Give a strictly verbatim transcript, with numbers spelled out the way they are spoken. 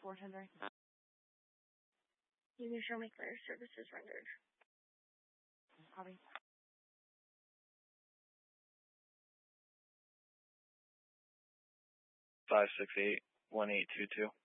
four ten three. You can show me clear services rendered. Copy. Five six eight one eight two two.